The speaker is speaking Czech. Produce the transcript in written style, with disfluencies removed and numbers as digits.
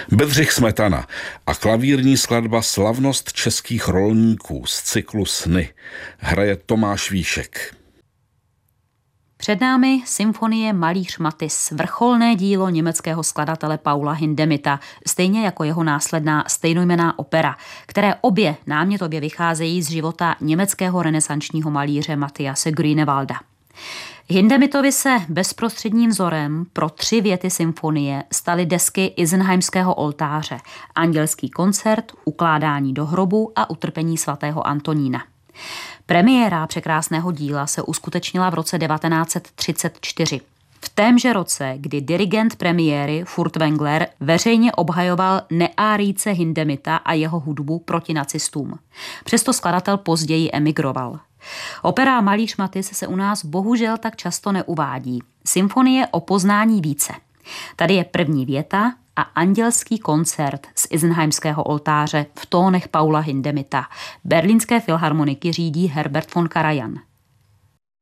Bedřich Smetana a klavírní skladba Slavnost českých rolníků z cyklu Sny hraje Tomáš Víšek. Před námi symfonie Malíř Matthys, vrcholné dílo německého skladatele Paula Hindemitha, stejně jako jeho následná stejnojmenná opera, které obě námětově vycházejí z života německého renesančního malíře Matthiase Grünewalda. Hindemithovi se bezprostředním vzorem pro 3 věty symfonie staly desky Isenheimského oltáře, Andělský koncert, Ukládání do hrobu a Utrpení svatého Antonína. Premiéra překrásného díla se uskutečnila v roce 1934. V témže roce, kdy dirigent premiéry Furtwängler veřejně obhajoval neárijce Hindemitha a jeho hudbu proti nacistům. Přesto skladatel později emigroval. Opera Malíř Matthys se u nás bohužel tak často neuvádí. Symfonie o poznání více. Tady je první věta a Andělský koncert z Isenheimského oltáře v tónech Paula Hindemitha. Berlínské filharmoniky řídí Herbert von Karajan.